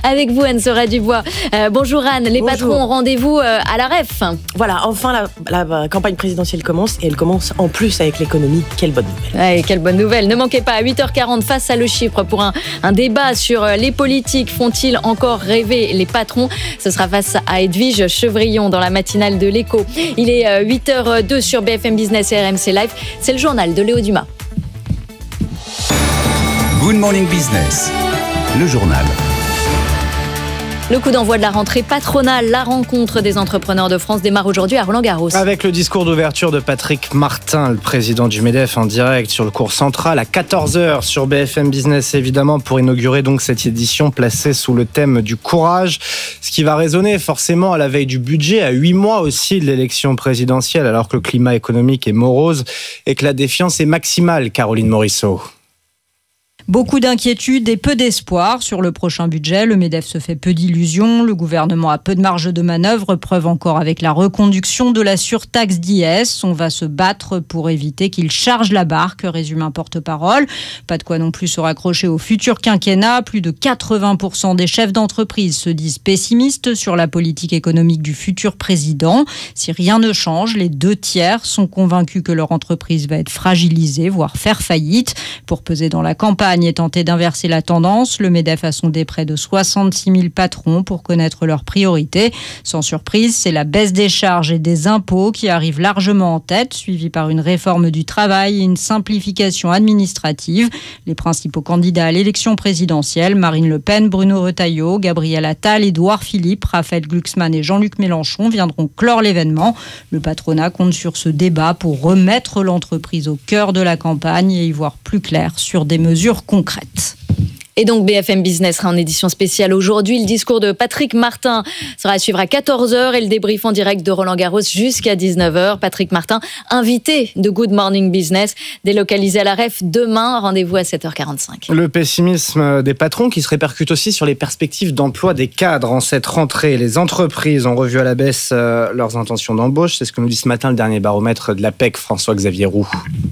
avec vous, Anne-Sora Dubois. Bonjour Anne, les patrons ont rendez-vous à la REF. Voilà, enfin la campagne présidentielle commence et elle commence en plus avec l'économie. Quelle bonne nouvelle. Ouais, quelle bonne nouvelle. Ne manquez pas à 8h40 face à Le Chiffre pour un débat sur les politiques. Font-ils encore rêver les patrons? Ce sera face à Edwige Chevrillon dans la matinale de l'Écho. Il est 8h02 sur BFM Business et RMC Live. C'est le journal de Léo Dumas. Good Morning Business, le journal. Le coup d'envoi de la rentrée patronale, la rencontre des entrepreneurs de France démarre aujourd'hui à Roland-Garros. Avec le discours d'ouverture de Patrick Martin, le président du MEDEF, en direct sur le cours central à 14h sur BFM Business, évidemment, pour inaugurer donc cette édition placée sous le thème du courage. Ce qui va résonner forcément à la veille du budget, à 8 mois aussi de l'élection présidentielle, alors que le climat économique est morose et que la défiance est maximale, Caroline Morisseau. Beaucoup d'inquiétudes et peu d'espoir sur le prochain budget. Le MEDEF se fait peu d'illusions. Le gouvernement a peu de marge de manœuvre, preuve encore avec la reconduction de la surtaxe d'IS. On va se battre pour éviter qu'il charge la barque, résume un porte-parole. Pas de quoi non plus se raccrocher au futur quinquennat. Plus de 80% des chefs d'entreprise se disent pessimistes sur la politique économique du futur président. Si rien ne change, les 2/3 sont convaincus que leur entreprise va être fragilisée, voire faire faillite. Pour peser dans la campagne et tenter d'inverser la tendance, le MEDEF a sondé près de 66 000 patrons pour connaître leurs priorités. Sans surprise, c'est la baisse des charges et des impôts qui arrive largement en tête, suivie par une réforme du travail et une simplification administrative. Les principaux candidats à l'élection présidentielle, Marine Le Pen, Bruno Retailleau, Gabriel Attal, Édouard Philippe, Raphaël Glucksmann et Jean-Luc Mélenchon viendront clore l'événement. Le patronat compte sur ce débat pour remettre l'entreprise au cœur de la campagne et y voir plus clair sur des mesures concrètes. Et donc BFM Business sera en édition spéciale aujourd'hui. Le discours de Patrick Martin sera à suivre à 14h et le débrief en direct de Roland-Garros jusqu'à 19h. Patrick Martin, invité de Good Morning Business, délocalisé à la REF demain. Rendez-vous à 7h45. Le pessimisme des patrons qui se répercute aussi sur les perspectives d'emploi des cadres en cette rentrée. Les entreprises ont revu à la baisse leurs intentions d'embauche. C'est ce que nous dit ce matin le dernier baromètre de l'APEC, François-Xavier Roux.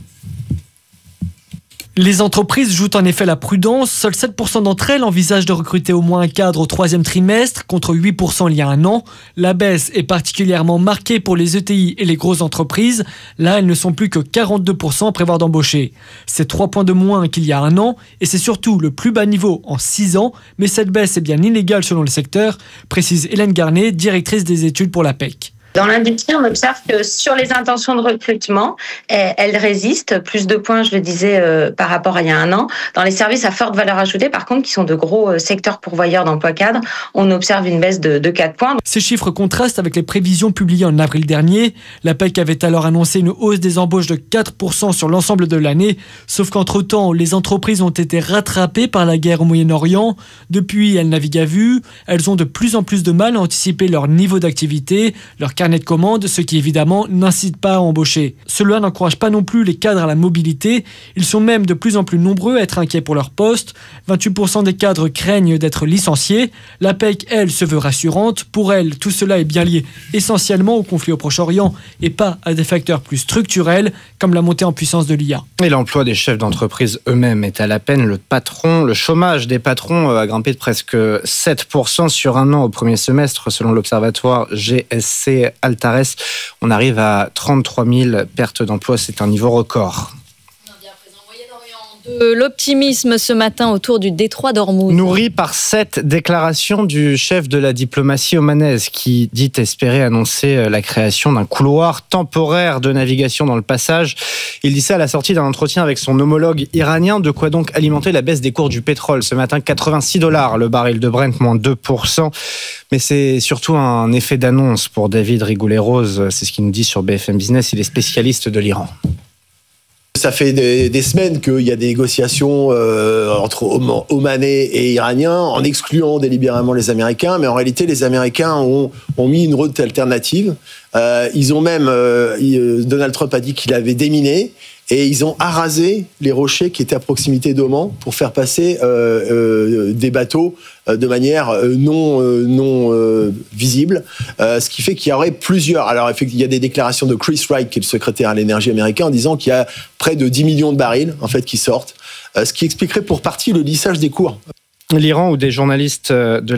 Les entreprises jouent en effet la prudence. Seuls 7% d'entre elles envisagent de recruter au moins un cadre au 3e trimestre, contre 8% il y a un an. La baisse est particulièrement marquée pour les ETI et les grosses entreprises. Là, elles ne sont plus que 42% à prévoir d'embaucher. C'est 3 points de moins qu'il y a un an et c'est surtout le plus bas niveau en 6 ans. Mais cette baisse est bien inégale selon le secteur, précise Hélène Garnet, directrice des études pour l'APEC. Dans l'industrie, on observe que sur les intentions de recrutement, elles résistent. Plus de points, je le disais, par rapport à il y a un an. Dans les services à forte valeur ajoutée, par contre, qui sont de gros secteurs pourvoyeurs d'emploi cadre, on observe une baisse de 4 points. Ces chiffres contrastent avec les prévisions publiées en avril dernier. L'APEC avait alors annoncé une hausse des embauches de 4% sur l'ensemble de l'année. Sauf qu'entre-temps, les entreprises ont été rattrapées par la guerre au Moyen-Orient. Depuis, elles naviguent à vue. Elles ont de plus en plus de mal à anticiper leur niveau d'activité, leur carnet de commandes, ce qui évidemment n'incite pas à embaucher. Cela n'encourage pas non plus les cadres à la mobilité. Ils sont même de plus en plus nombreux à être inquiets pour leur poste. 28% des cadres craignent d'être licenciés. L'APEC, elle, se veut rassurante. Pour elle, tout cela est bien lié essentiellement au conflit au Proche-Orient et pas à des facteurs plus structurels comme la montée en puissance de l'IA. Et l'emploi des chefs d'entreprise eux-mêmes est à la peine. Le chômage des patrons a grimpé de presque 7% sur un an au premier semestre selon l'observatoire GSC Altares. On arrive à 33 000 pertes d'emploi, c'est un niveau record. De l'optimisme ce matin autour du détroit d'Ormuz. Nourri par cette déclaration du chef de la diplomatie omanaise qui dit espérer annoncer la création d'un couloir temporaire de navigation dans le passage. Il dit ça à la sortie d'un entretien avec son homologue iranien, de quoi donc alimenter la baisse des cours du pétrole. Ce matin, $86 le baril de Brent, moins 2%. Mais c'est surtout un effet d'annonce pour David Rigoulet-Rose. C'est ce qu'il nous dit sur BFM Business. Il est spécialiste de l'Iran. Ça fait des semaines qu'il y a des négociations entre Omanais et Iraniens, en excluant délibérément les Américains. Mais en réalité, les Américains ont mis une route alternative. Ils ont même... Donald Trump a dit qu'il avait déminé. Et ils ont arasé les rochers qui étaient à proximité d'Oman pour faire passer des bateaux de manière non visible. Ce qui fait qu'il y aurait plusieurs... Alors, il y a des déclarations de Chris Wright, qui est le secrétaire à l'énergie américain, en disant qu'il y a près de 10 millions de barils en fait, qui sortent. Ce qui expliquerait pour partie le lissage des cours. L'Iran, où des journalistes de